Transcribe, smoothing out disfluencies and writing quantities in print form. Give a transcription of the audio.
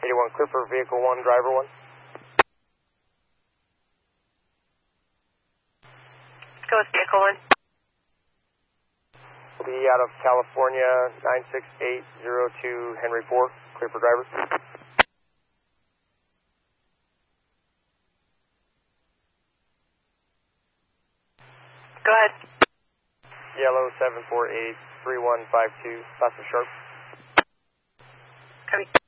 81 Clipper, vehicle 1, driver 1. Go with vehicle 1. Will be out of California, 96802 Henry 4, clear for driver. Go ahead. Yellow 748 3152, Paso Sharp. Copy.